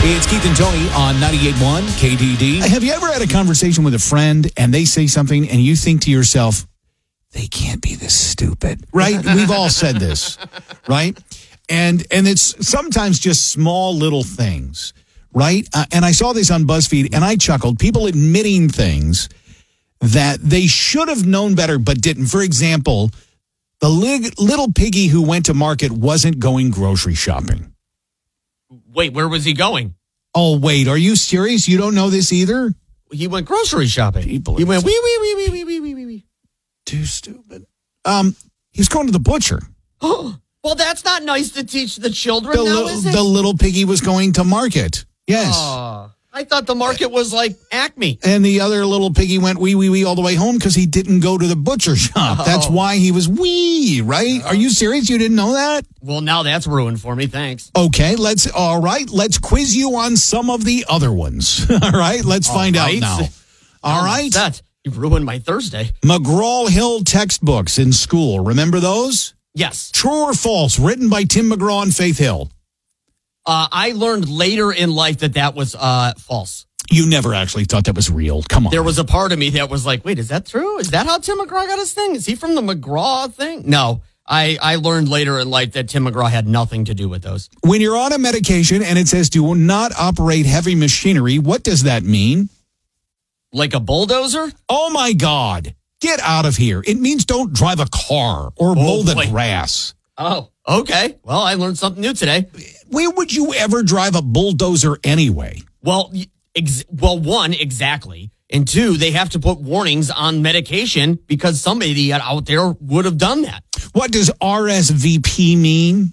It's Keith and Tony on 98.1 KDD. Have you ever had a conversation with a friend and they say something and you think to yourself, they can't be this stupid, right? We've all said this, right? And it's sometimes just small little things, right? And I saw this on BuzzFeed and I chuckled. People admitting things that they should have known better but didn't. For example, the little piggy who went to market wasn't going grocery shopping. Wait, where was he going? Oh, wait, are you serious? You don't know this either? He went grocery shopping. He went wee. Too stupid. He was going to the butcher. Well, that's not nice to teach the children now, is it? The little piggy was going to market. Yes. I thought the market was like Acme. And the other little piggy went wee all the way home because he didn't go to the butcher shop. Oh. That's why he was wee, right? Are you serious? You didn't know that? Well, now that's ruined for me. Thanks. Okay, let's quiz you on some of the other ones. All right, let's find out now. All right. You ruined my Thursday. McGraw-Hill textbooks in school. Remember those? Yes. True or false? Written by Tim McGraw and Faith Hill. I learned later in life that was false. You never actually thought that was real. Come on. There was a part of me that was like, wait, is that true? Is that how Tim McGraw got his thing? Is he from the McGraw thing? No. I learned later in life that Tim McGraw had nothing to do with those. When you're on a medication and it says do not operate heavy machinery, what does that mean? Like a bulldozer? Oh, my God. Get out of here. It means don't drive a car or mow the grass. Oh, okay. Well, I learned something new today. Where would you ever drive a bulldozer anyway? Well, one, exactly. And two, they have to put warnings on medication because somebody out there would have done that. What does RSVP mean?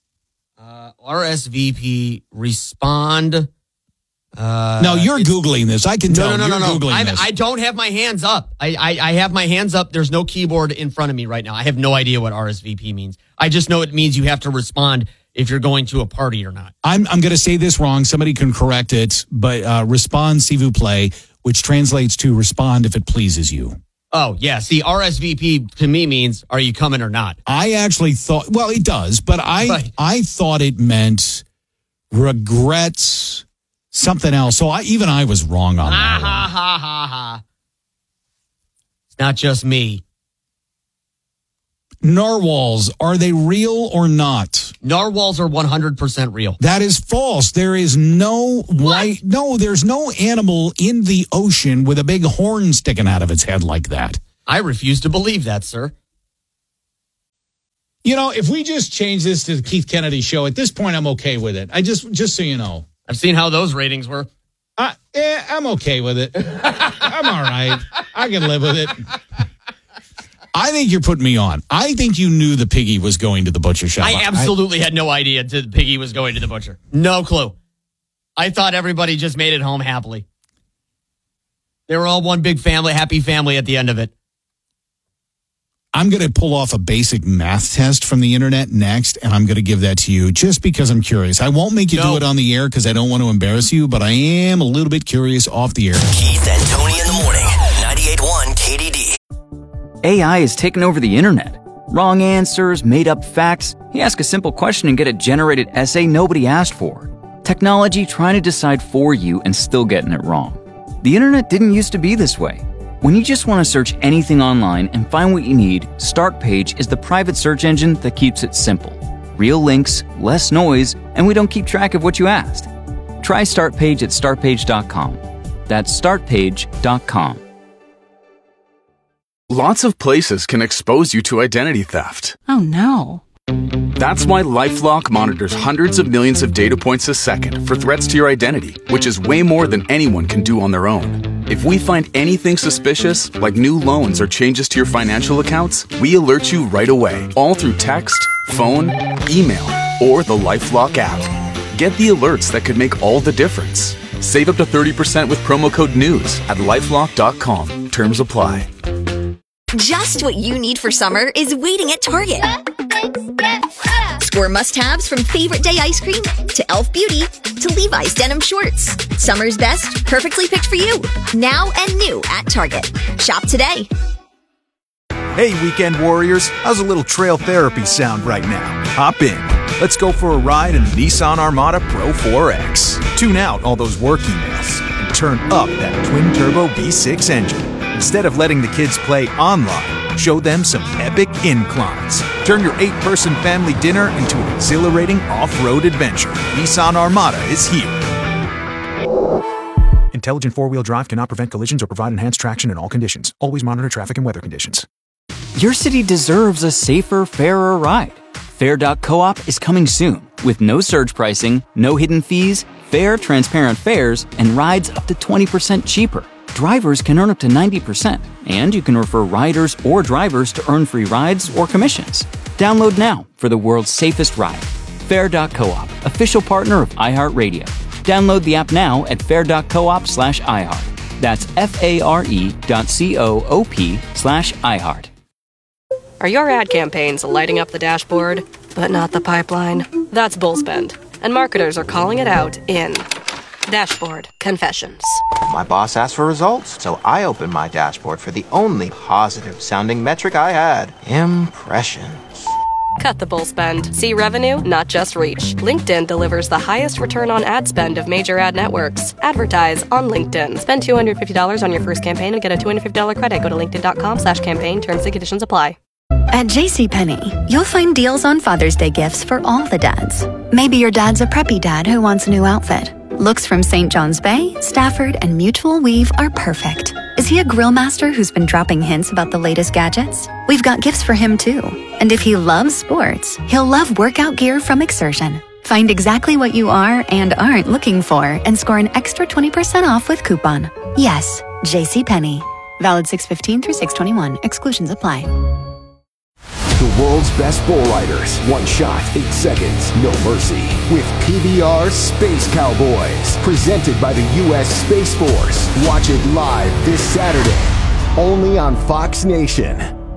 RSVP, respond. No, you're Googling this. I can tell. No. Googling this. I don't have my hands up. I have my hands up. There's no keyboard in front of me right now. I have no idea what RSVP means. I just know it means you have to respond if you're going to a party or not. I'm going to say this wrong. Somebody can correct it, but respond s'il vous plaît, which translates to respond if it pleases you. Oh, yeah. See, RSVP to me means, are you coming or not? I actually thought, well, it does, but I thought it meant regrets something else. So I was wrong on that. Ha. It's not just me. Narwhals, are they real or not? Narwhals are 100% real. That is false. There is there's no animal in the ocean with a big horn sticking out of its head like that. I refuse to believe that, sir. You know, if we just change this to the Keith Kennedy Show, at this point, I'm okay with it. Just so you know. I've seen how those ratings were. I'm okay with it. I'm all right. I can live with it. I think you're putting me on. I think you knew the piggy was going to the butcher shop. I absolutely had no idea the piggy was going to the butcher. No clue. I thought everybody just made it home happily. They were all one big family, happy family at the end of it. I'm going to pull off a basic math test from the internet next, and I'm going to give that to you just because I'm curious. I won't make you do it on the air because I don't want to embarrass you, but I am a little bit curious off the air. Keith and Tony in the morning, 98.1 KDD. AI has taken over the internet. Wrong answers, made-up facts. You ask a simple question and get a generated essay nobody asked for. Technology trying to decide for you and still getting it wrong. The internet didn't used to be this way. When you just want to search anything online and find what you need, Startpage is the private search engine that keeps it simple. Real links, less noise, and we don't keep track of what you asked. Try Startpage at startpage.com. That's startpage.com. Lots of places can expose you to identity theft. Oh, no. That's why LifeLock monitors hundreds of millions of data points a second for threats to your identity, which is way more than anyone can do on their own. If we find anything suspicious, like new loans or changes to your financial accounts, we alert you right away, all through text, phone, email, or the LifeLock app. Get the alerts that could make all the difference. Save up to 30% with promo code NEWS at LifeLock.com. Terms apply. Just what you need for summer is waiting at Target. Score must-haves from Favorite Day ice cream to e.l.f. Beauty to Levi's denim shorts. Summer's best, perfectly picked for you. Now and new at Target. Shop today. Hey, weekend warriors. How's a little trail therapy sound right now? Hop in. Let's go for a ride in the Nissan Armada Pro 4X. Tune out all those work emails and turn up that twin-turbo V6 engine. Instead of letting the kids play online, show them some epic inclines. Turn your 8-person family dinner into an exhilarating off-road adventure. Nissan Armada is here. Intelligent four-wheel drive cannot prevent collisions or provide enhanced traction in all conditions. Always monitor traffic and weather conditions. Your city deserves a safer, fairer ride. Fair.coop is coming soon with no surge pricing, no hidden fees, fair, transparent fares, and rides up to 20% cheaper. Drivers can earn up to 90%, and you can refer riders or drivers to earn free rides or commissions. Download now for the world's safest ride. Fair.coop, official partner of iHeartRadio. Download the app now at fair.coop/iHeart. That's FARE.coop/iHeart. Are your ad campaigns lighting up the dashboard, but not the pipeline? That's Bullspend, and marketers are calling it out in Dashboard Confessions. My boss asked for results, so I opened my dashboard for the only positive-sounding metric I had: impressions. Cut the bull spend. See revenue, not just reach. LinkedIn delivers the highest return on ad spend of major ad networks. Advertise on LinkedIn. Spend $250 on your first campaign and get a $250 credit. Go to linkedin.com/campaign. Terms and conditions apply. At JCPenney, you'll find deals on Father's Day gifts for all the dads. Maybe your dad's a preppy dad who wants a new outfit. Looks from St. John's Bay, Stafford, and Mutual Weave are perfect. Is he a grill master who's been dropping hints about the latest gadgets? We've got gifts for him too. And if he loves sports, he'll love workout gear from Exertion. Find exactly what you are and aren't looking for and score an extra 20% off with coupon. Yes, JCPenney. Valid 6/15 through 6/21. Exclusions apply. The world's best bull riders. One shot, 8 seconds, no mercy. With PBR Space Cowboys. Presented by the U.S. Space Force. Watch it live this Saturday. Only on Fox Nation.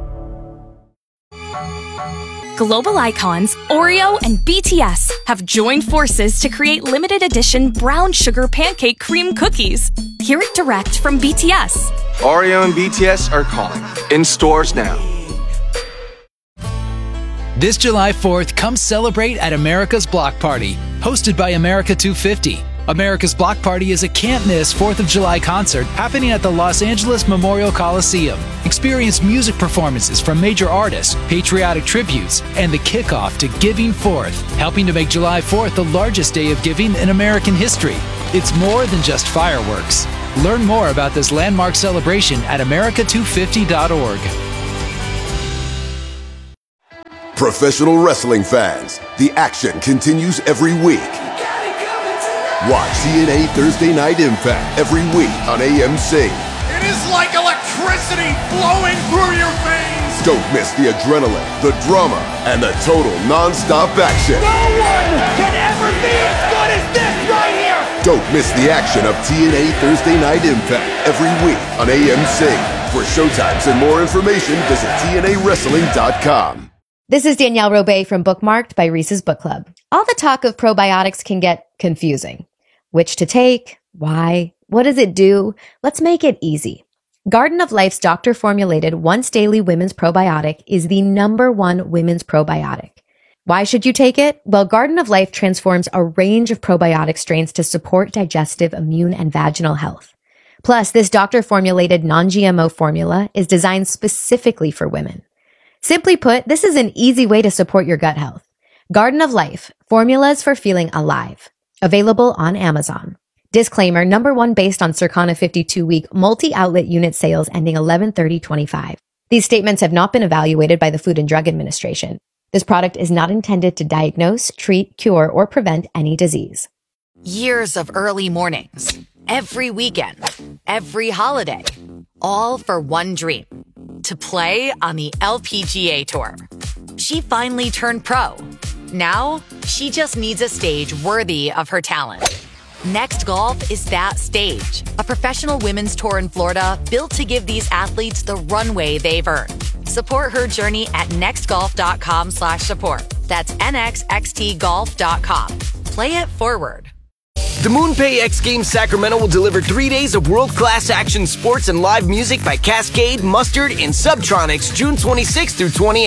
Global icons Oreo and BTS have joined forces to create limited edition brown sugar pancake cream cookies. Hear it direct from BTS. Oreo and BTS are calling. In stores now. This July 4th, come celebrate at America's Block Party, hosted by America 250. America's Block Party is a can't-miss 4th of July concert happening at the Los Angeles Memorial Coliseum. Experience music performances from major artists, patriotic tributes, and the kickoff to Giving Forth, helping to make July 4th the largest day of giving in American history. It's more than just fireworks. Learn more about this landmark celebration at america250.org. Professional wrestling fans, the action continues every week. Watch TNA Thursday Night Impact every week on AMC. It is like electricity flowing through your veins. Don't miss the adrenaline, the drama, and the total non-stop action. No one can ever be as good as this right here. Don't miss the action of TNA Thursday Night Impact every week on AMC. For showtimes and more information, visit TNAWrestling.com. This is Danielle Robay from Bookmarked by Reese's Book Club. All the talk of probiotics can get confusing. Which to take? Why? What does it do? Let's make it easy. Garden of Life's doctor-formulated once-daily women's probiotic is the #1 women's probiotic. Why should you take it? Well, Garden of Life transforms a range of probiotic strains to support digestive, immune, and vaginal health. Plus, this doctor-formulated non-GMO formula is designed specifically for women. Simply put, this is an easy way to support your gut health. Garden of Life, formulas for feeling alive. Available on Amazon. Disclaimer, #1 based on Circana 52-week multi-outlet unit sales ending 11/30/25. These statements have not been evaluated by the Food and Drug Administration. This product is not intended to diagnose, treat, cure, or prevent any disease. Years of early mornings, every weekend, every holiday, all for one dream. To play on the LPGA Tour. She finally turned pro. Now, she just needs a stage worthy of her talent. Next Golf is that stage. A professional women's tour in Florida built to give these athletes the runway they've earned. Support her journey at nextgolf.com/support. That's nxxtgolf.com. Play it forward. The MoonPay X Games Sacramento will deliver 3 days of world-class action sports and live music by Cascade, Mustard, and Subtronics June 26th through 28th.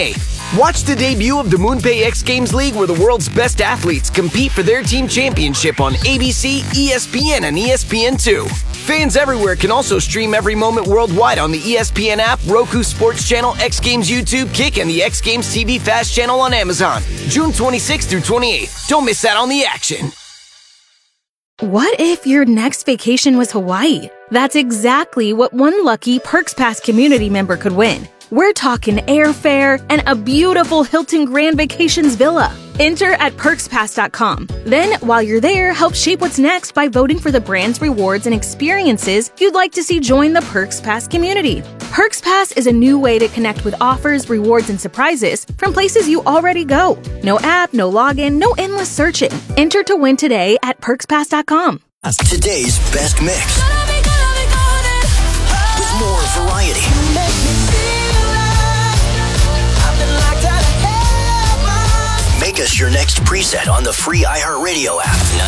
Watch the debut of the MoonPay X Games League, where the world's best athletes compete for their team championship on ABC, ESPN, and ESPN2. Fans everywhere can also stream every moment worldwide on the ESPN app, Roku Sports Channel, X Games YouTube, Kick, and the X Games TV Fast Channel on Amazon. June 26th through 28th. Don't miss out on the action. What if your next vacation was Hawaii? That's exactly what one lucky Perks Pass community member could win. We're talking airfare and a beautiful Hilton Grand Vacations villa. Enter at perkspass.com. Then, while you're there, help shape what's next by voting for the brands, rewards, and experiences you'd like to see join the Perks Pass community. Perks Pass is a new way to connect with offers, rewards, and surprises from places you already go. No app, no login, no endless searching. Enter to win today at perkspass.com. Today's best mix. With more variety. Make us your next preset on the free iHeartRadio app.